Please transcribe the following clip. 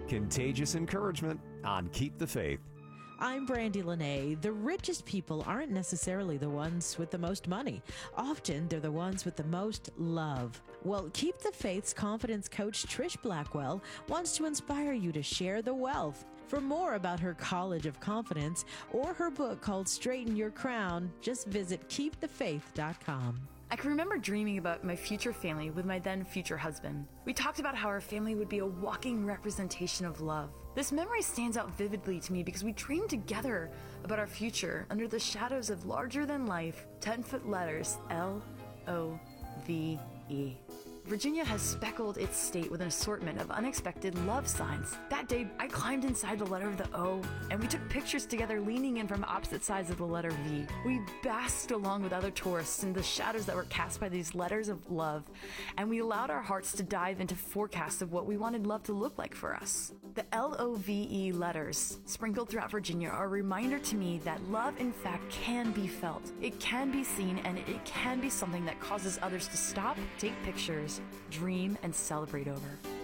Contagious encouragement on Keep the Faith. I'm Brandy Lene. The richest people aren't necessarily the ones with the most money. Often, they're the ones with the most love. Well, Keep the Faith's confidence coach, Trish Blackwell, wants to inspire you to share the wealth. For more about her College of Confidence or her book called Straighten Your Crown, just visit keepthefaith.com. I can remember dreaming about my future family with my then future husband. We talked about how our family would be a walking representation of love. This memory stands out vividly to me because we dreamed together about our future under the shadows of larger-than-life 10-foot letters L-O-V-E. Virginia has speckled its state with an assortment of unexpected love signs. That day, I climbed inside the letter of the O, and we took pictures together leaning in from opposite sides of the letter V. We basked along with other tourists in the shadows that were cast by these letters of love, and we allowed our hearts to dive into forecasts of what we wanted love to look like for us. The L-O-V-E letters, sprinkled throughout Virginia, are a reminder to me that love, in fact, can be felt. It can be seen, and it can be something that causes others to stop, take pictures, dream, and celebrate over.